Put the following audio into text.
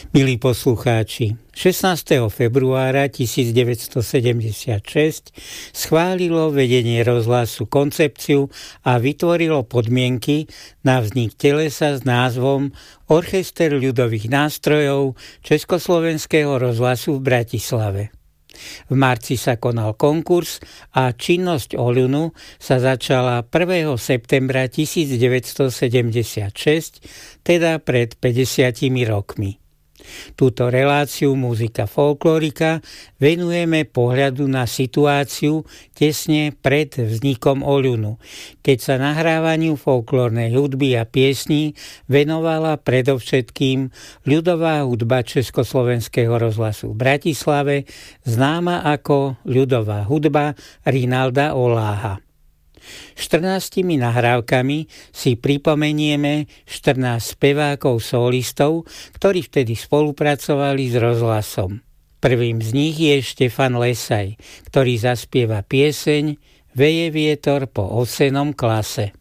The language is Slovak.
Milí poslucháči, 16. februára 1976 schválilo vedenie rozhlasu koncepciu a vytvorilo podmienky na vznik telesa s názvom Orchester ľudových nástrojov Československého rozhlasu v Bratislave. V marci sa konal konkurs a činnosť Oľunu sa začala 1. septembra 1976, teda pred 50 rokmi. Túto reláciu Muzika folklórika venujeme pohľadu na situáciu tesne pred vznikom Oľunu, keď sa nahrávaniu folklórnej hudby a piesní venovala predovšetkým ľudová hudba Československého rozhlasu v Bratislave, známa ako ľudová hudba Rinalda Oláha. 14 nahrávkami si pripomenieme 14 spevákov solistov, ktorí vtedy spolupracovali s rozhlasom. Prvým z nich je Štefan Lesaj, ktorý zaspieva pieseň Veje vietor po osenom klase.